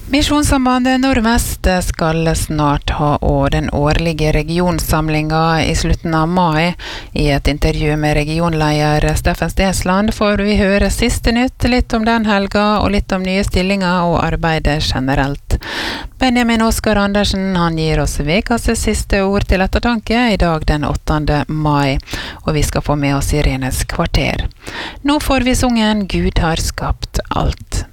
Misjonssambandet Nordvest skal snart ha den årlige regionsamlinga i slutten av mai. I et intervju med regionleder Steffen Stensland får vi høre siste nytt, litt om den helga og litt om nye stillinger og arbeidet generelt. Benjamin Oskar Andersen han gir oss vekas siste ord til ettertanke i dag den 8. mai, og vi skal få med oss Irenes kvarter. Nå får vi sungen Gud har skapt alt.